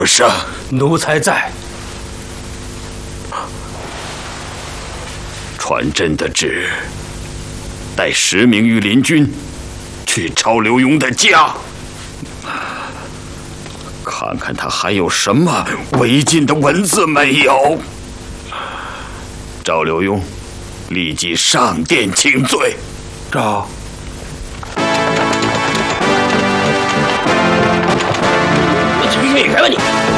是， 奴才在。 传朕的旨，带10名御林军去赵刘墉的家，看看他还有什么违禁的文字没有。赵刘墉立即上殿请罪。 赵。 你去问你。